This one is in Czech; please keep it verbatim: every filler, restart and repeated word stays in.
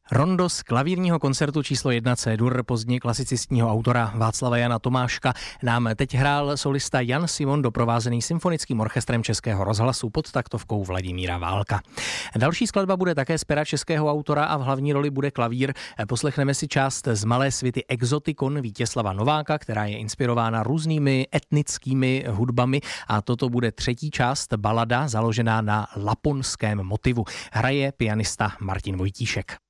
Rondo z klavírního koncertu číslo jedna C-dur pozdně klasicistního autora Václava Jana Tomáška nám teď hrál solista Jan Simon doprovázený symfonickým orchestrem Českého rozhlasu pod taktovkou Vladimíra Válka. Další skladba bude také z pera českého autora a v hlavní roli bude klavír. Poslechneme si část z malé svity Exotikon Vítězslava Nováka, která je inspirována různými etnickými hudbami, a toto bude třetí část balada založená na laponském motivu. Hraje pianista Martin Vojtíšek.